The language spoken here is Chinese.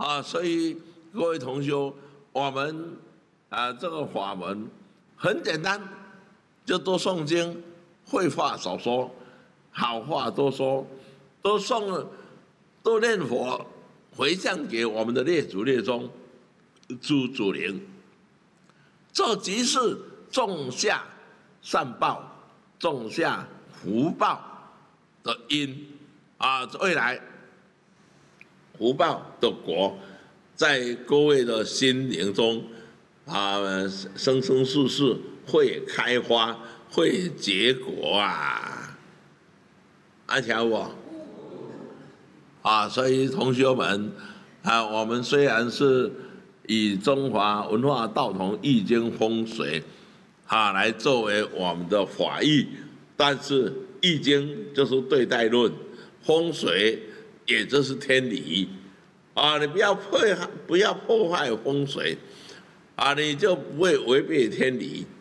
所以各位同修，我们这个法门很简单，就多诵经，废话少说，好话多说，多念佛，回向给我们的列祖列宗、祖灵，这即是种下善报、种下福报的因未来福报的果，在各位的心灵中生生世世会开花，会结果安听我所以同学们我们虽然是以中华文化道统易经风水来作为我们的法义，但是易经就是对待论，风水也就是天理你不要破坏风水你就不会违背天理